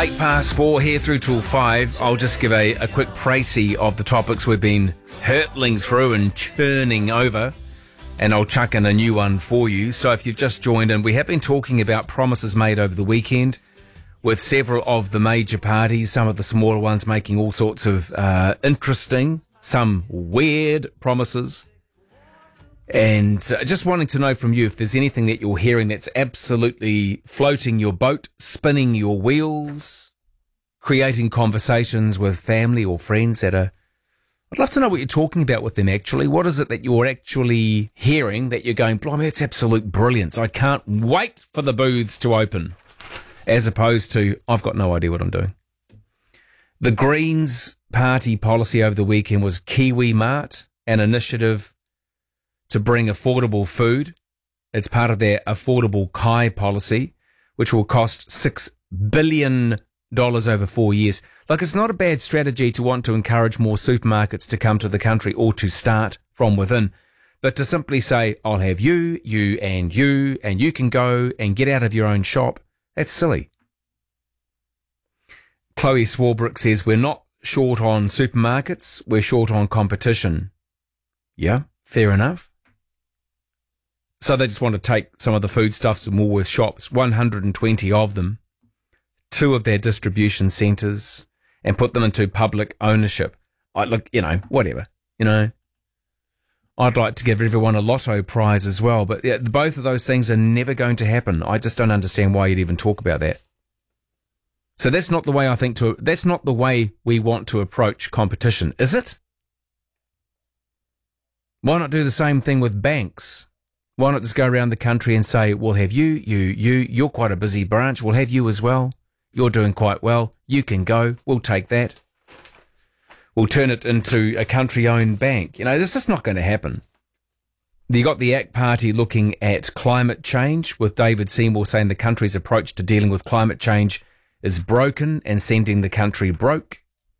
4 here through till 5. I'll just give a quick précis of the topics we've been hurtling through and churning over, and I'll chuck in a new one for you. So if you've just joined in, we have been talking about promises made over the weekend with several of the major parties, some of the smaller ones making all sorts of interesting, some weird promises. And just wanting to know from you if there's anything that you're hearing that's absolutely floating your boat, spinning your wheels, creating conversations with family or friends that are... I'd love to know what you're talking about with them, actually. What is it that you're actually hearing that you're going, blimey, that's absolute brilliance. I can't wait for the booths to open. As opposed to, I've got no idea what I'm doing. The Greens party policy over the weekend was Kiwi Mart, an initiative to bring affordable food. It's part of their Affordable Kai policy, which will cost $6 billion over 4 years. Like, it's not a bad strategy to want to encourage more supermarkets to come to the country or to start from within. But to simply say, I'll have you, and you can go and get out of your own shop, that's silly. Chloe Swarbrick says, we're not short on supermarkets, we're short on competition. Yeah, fair enough. So they just want to take some of the foodstuffs in Woolworths shops, 120 of them, 2 of their distribution centres, and put them into public ownership. Whatever. I'd like to give everyone a lotto prize as well, but yeah, both of those things are never going to happen. I just don't understand why you'd even talk about that. So that's not the way that's not the way we want to approach competition, is it? Why not do the same thing with banks? Why not just go around the country and say, we'll have you're quite a busy branch, we'll have you as well. You're doing quite well. You can go. We'll take that. We'll turn it into a country-owned bank. This is just not going to happen. You got the ACT Party looking at climate change, with David Seymour saying the country's approach to dealing with climate change is broken and sending the country broke.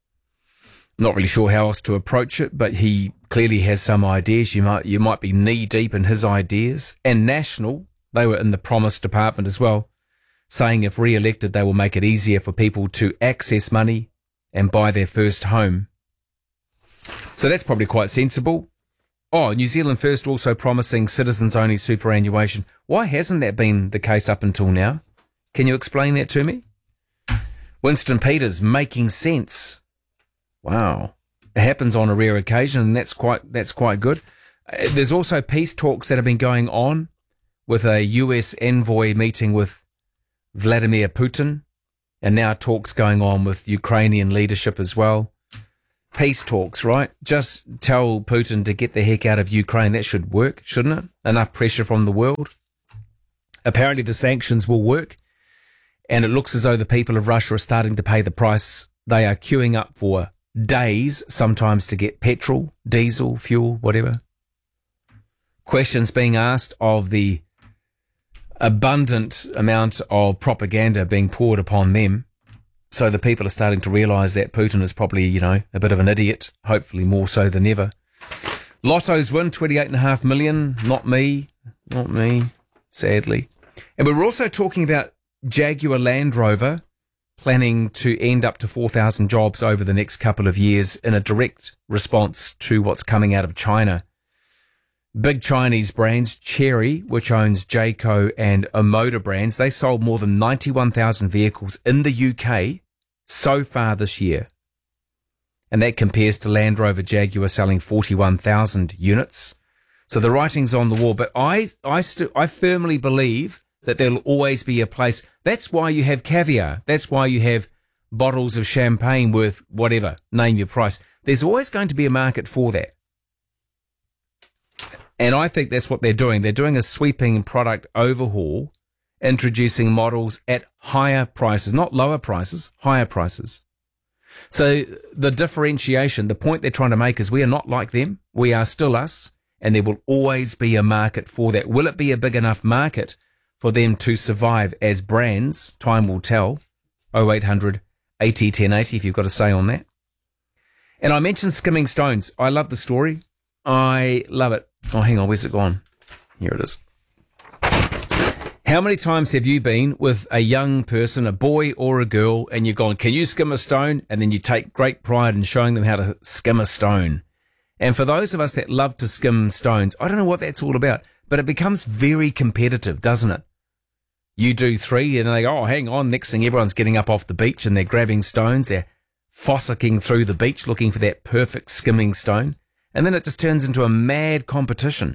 Not really sure how else to approach it, but he clearly has some ideas. You might be knee-deep in his ideas. And National, they were in the Promise Department as well, saying if re-elected, they will make it easier for people to access money and buy their first home. So that's probably quite sensible. Oh, New Zealand First also promising citizens-only superannuation. Why hasn't that been the case up until now? Can you explain that to me? Winston Peters, making sense. Wow. It happens on a rare occasion, and that's quite good. There's also peace talks that have been going on with a US envoy meeting with Vladimir Putin, and now talks going on with Ukrainian leadership as well. Peace talks, right? Just tell Putin to get the heck out of Ukraine. That should work, shouldn't it? Enough pressure from the world. Apparently the sanctions will work, and it looks as though the people of Russia are starting to pay the price. They are queuing up for days, sometimes to get petrol, diesel, fuel, whatever. Questions being asked of the abundant amount of propaganda being poured upon them. So the people are starting to realise that Putin is probably, a bit of an idiot, hopefully more so than ever. Lotto's win, 28.5 million. Not me, sadly. And we were also talking about Jaguar Land Rover planning to end up to 4,000 jobs over the next couple of years in a direct response to what's coming out of China. Big Chinese brands, Chery, which owns Jayco and Omoda brands, they sold more than 91,000 vehicles in the UK so far this year. And that compares to Land Rover Jaguar selling 41,000 units. So the writing's on the wall. But I firmly believe that there'll always be a place. That's why you have caviar. That's why you have bottles of champagne worth whatever, name your price. There's always going to be a market for that. And I think that's what they're doing. They're doing a sweeping product overhaul, introducing models at higher prices, not lower prices, higher prices. So the differentiation, the point they're trying to make is we are not like them. We are still us, and there will always be a market for that. Will it be a big enough market for them to survive as brands? Time will tell. 0800 80 1080 if you've got a say on that. And I mentioned Skimming Stones. I love the story. I love it. Oh, hang on. Where's it gone? Here it is. How many times have you been with a young person, a boy or a girl, and you've gone, can you skim a stone? And then you take great pride in showing them how to skim a stone. And for those of us that love to skim stones, I don't know what that's all about, but it becomes very competitive, doesn't it? You do 3 and they go, oh, hang on. Next thing, everyone's getting up off the beach and they're grabbing stones. They're fossicking through the beach looking for that perfect skimming stone. And then it just turns into a mad competition.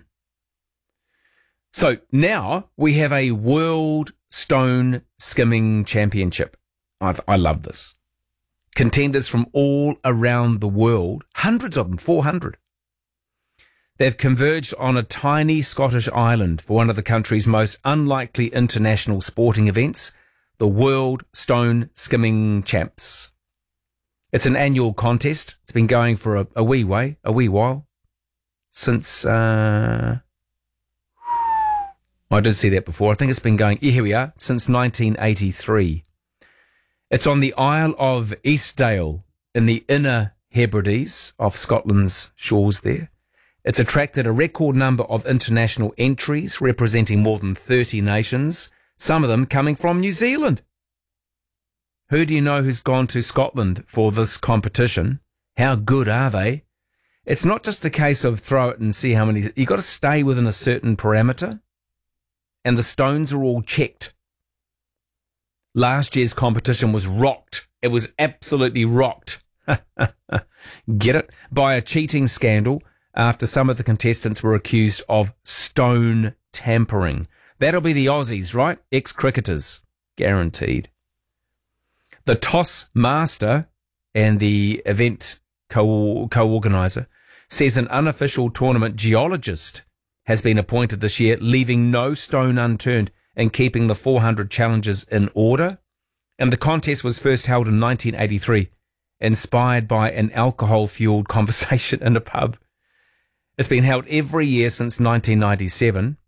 So now we have a World Stone Skimming Championship. I love this. Contenders from all around the world, hundreds of them, 400. They've converged on a tiny Scottish island for one of the country's most unlikely international sporting events, the World Stone Skimming Champs. It's an annual contest. It's been going for a wee while, since, I did see that before. I think it's been going, here we are, since 1983. It's on the Isle of Eastdale in the Inner Hebrides off Scotland's shores there. It's attracted a record number of international entries representing more than 30 nations, some of them coming from New Zealand. Who do you know who's gone to Scotland for this competition? How good are they? It's not just a case of throw it and see how many. You've got to stay within a certain parameter, and the stones are all checked. Last year's competition was rocked. It was absolutely rocked. Get it? By a cheating scandal after some of the contestants were accused of stone tampering. That'll be the Aussies, right? Ex-cricketers. Guaranteed. The toss master and the event co-organizer says an unofficial tournament geologist has been appointed this year, leaving no stone unturned and keeping the 400 challenges in order. And the contest was first held in 1983, inspired by an alcohol-fueled conversation in a pub. It's been held every year since 1997,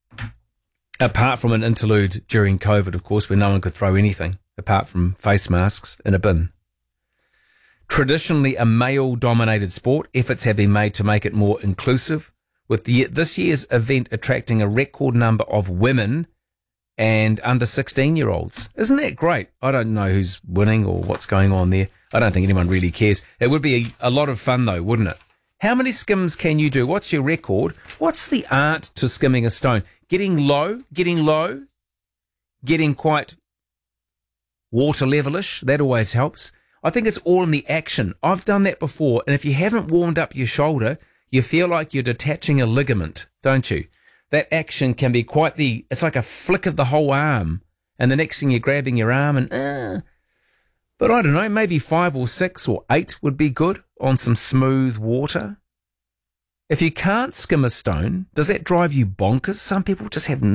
apart from an interlude during COVID, of course, where no one could throw anything apart from face masks in a bin. Traditionally a male-dominated sport, efforts have been made to make it more inclusive, with this year's event attracting a record number of women and under 16-year-olds. Isn't that great? I don't know who's winning or what's going on there. I don't think anyone really cares. It would be a lot of fun, though, wouldn't it? How many skims can you do? What's your record? What's the art to skimming a stone? Getting low, getting quite water levelish. That always helps. I think it's all in the action. I've done that before, and if you haven't warmed up your shoulder, you feel like you're detaching a ligament, don't you? That action can be it's like a flick of the whole arm, and the next thing you're grabbing your arm and, but I don't know, maybe 5 or 6 or 8 would be good on some smooth water. If you can't skim a stone, does that drive you bonkers? Some people just have